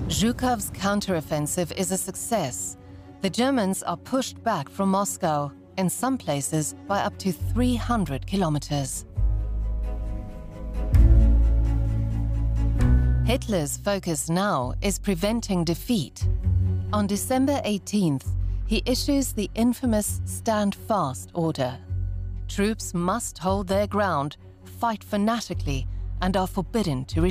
Zhukov's counteroffensive is a success. The Germans are pushed back from Moscow, in some places by up to 300 kilometers. Hitler's focus now is preventing defeat. On December 18th, he issues the infamous Stand Fast order. Troops must hold their ground, fight fanatically, and are forbidden to retreat.